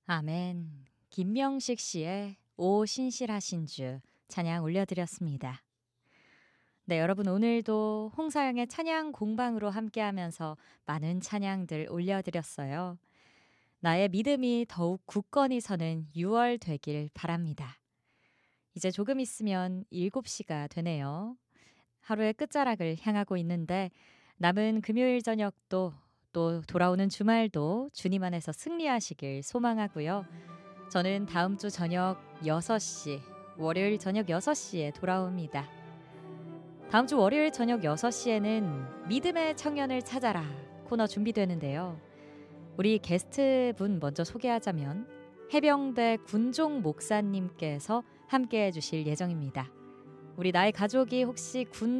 아멘. 김명식 씨의 오 신실하신 주 찬양 올려드렸습니다. 네, 여러분 오늘도 홍사영의 찬양 공방으로 함께하면서 많은 찬양들 올려드렸어요. 나의 믿음이 더욱 굳건히 서는 6월 되길 바랍니다. 이제 조금 있으면 7시가 되네요. 하루의 끝자락을 향하고 있는데 남은 금요일 저녁도 또 돌아오는 주말도 주님 안에서 승리하시길 소망하고요. 저는 다음 주 저녁 6시, 월요일 저녁 6시에 돌아옵니다. 다음 주 월요일 저녁 6시에는 믿음의 청년을 찾아라 코너 준비되는데요. 우리 게스트분 먼저 소개하자면 해병대 군종 목사님께서 함께해 주실 예정입니다. 우리 나의 가족이 혹시 군